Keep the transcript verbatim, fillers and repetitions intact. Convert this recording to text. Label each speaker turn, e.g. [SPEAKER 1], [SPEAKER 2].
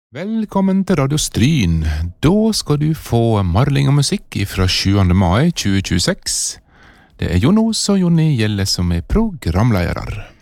[SPEAKER 1] Velkommen til Radio Stryn. Da skal du få Marling og musikk fra sjuende mai tjue tjueseks. Det er Jon Os og Jonny Gjelle som er programledere.